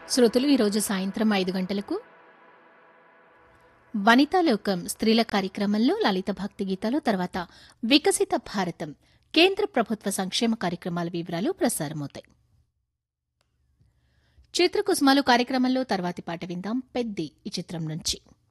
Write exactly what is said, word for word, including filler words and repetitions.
శ్రోతలు ఈరోజు సాయంత్రం ఐదు గంటలకు వనితాలోకం స్త్రీల కార్యక్రమంలో లలిత భక్తి గీతాలు, తర్వాత వికసిత భారతం కేంద్ర ప్రభుత్వ సంక్షేమ కార్యక్రమాల వివరాలు ప్రసారమవుతాయి. చిత్రకుసుమాలు కార్యక్రమంలో తర్వాతి పాట విందాం. పెద్ది ఈ చిత్రం నుంచి.